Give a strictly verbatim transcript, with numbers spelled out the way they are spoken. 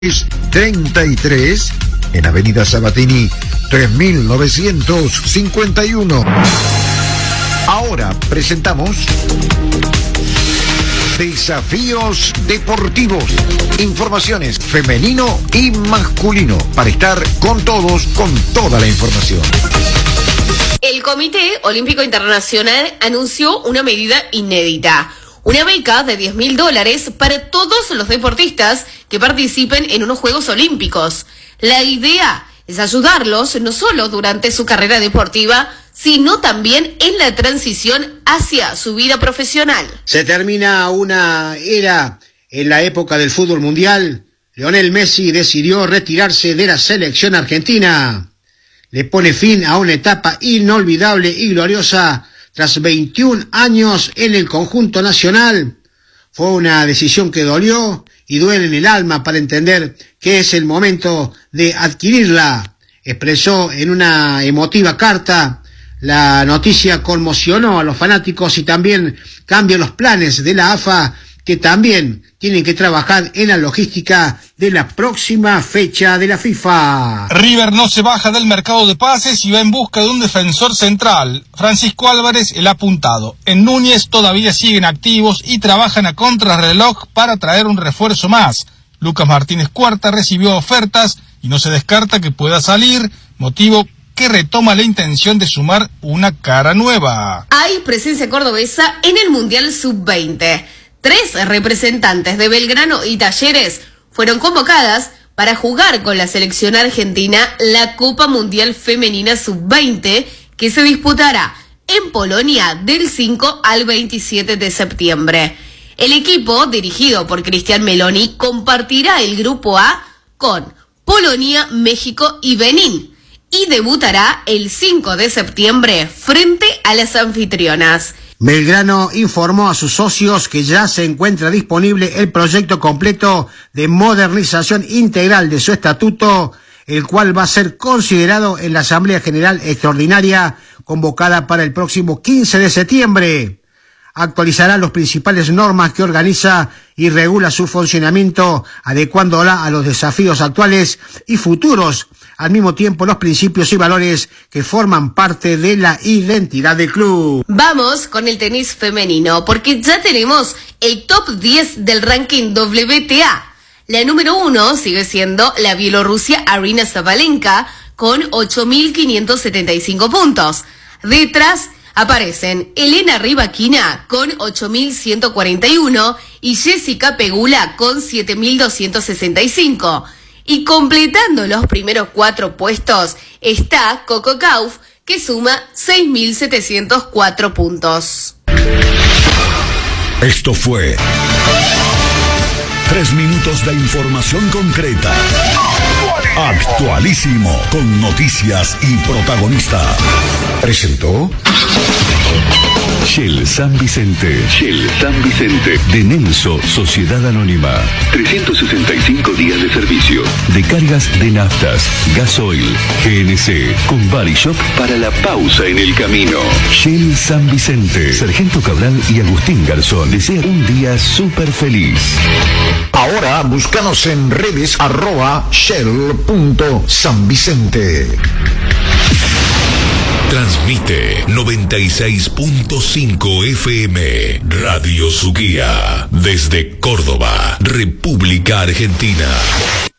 treinta y tres en Avenida Sabatini tres mil novecientos cincuenta y uno. Ahora presentamos Desafíos Deportivos. Informaciones femenino y masculino para estar con todos, con toda la información. El Comité Olímpico Internacional anunció una medida inédita. Una beca de diez mil dólares para todos los deportistas que participen en unos Juegos Olímpicos. La idea es ayudarlos no solo durante su carrera deportiva, sino también en la transición hacia su vida profesional. Se termina una era en la época del fútbol mundial. Lionel Messi decidió retirarse de la selección argentina. Le pone fin a una etapa inolvidable y gloriosa tras veintiún años en el conjunto nacional. Fue una decisión que dolió y duele en el alma para entender que es el momento de adquirirla. Expresó en una emotiva carta. La noticia conmocionó a los fanáticos y también cambia los planes de la A F A, que también tienen que trabajar en la logística de la próxima fecha de la FIFA. River no se baja del mercado de pases y va en busca de un defensor central. Francisco Álvarez, el apuntado. En Núñez todavía siguen activos y trabajan a contrarreloj para traer un refuerzo más. Lucas Martínez Cuarta recibió ofertas y no se descarta que pueda salir, motivo que retoma la intención de sumar una cara nueva. Hay presencia cordobesa en el Mundial sub veinte. Tres representantes de Belgrano y Talleres fueron convocadas para jugar con la selección argentina la Copa Mundial Femenina sub veinte, que se disputará en Polonia del cinco al veintisiete de septiembre. El equipo, dirigido por Cristian Meloni, compartirá el grupo A con Polonia, México y Benín, y debutará el cinco de septiembre frente a las anfitrionas. Belgrano informó a sus socios que ya se encuentra disponible el proyecto completo de modernización integral de su estatuto, el cual va a ser considerado en la Asamblea General Extraordinaria convocada para el próximo quince de septiembre. Actualizará las principales normas que organiza y regula su funcionamiento, adecuándola a los desafíos actuales y futuros, al mismo tiempo los principios y valores que forman parte de la identidad del club. Vamos con el tenis femenino, porque ya tenemos el top diez del ranking W T A. La número uno sigue siendo la bielorrusia Aryna Sabalenka con ocho mil quinientos setenta y cinco puntos. Detrás aparecen Elena Rybakina con ocho mil ciento cuarenta y uno y Jessica Pegula con siete mil doscientos sesenta y cinco. Y completando los primeros cuatro puestos está Coco Gauff, que suma seis mil setecientos cuatro puntos. Esto fue tres minutos de información concreta. Actualísimo, con noticias y protagonistas. Presentó Shell San Vicente. Shell San Vicente. De Nelso, Sociedad Anónima. trescientos sesenta y cinco días de servicio. De cargas de naftas, gasoil, G N C, con Body Shop para la pausa en el camino. Shell San Vicente. Sargento Cabral y Agustín Garzón desean un día súper feliz. Ahora búscanos en redes arroba shell punto san vicente. Transmite noventa y seis punto cinco F M Radio Suquía desde Córdoba, República Argentina.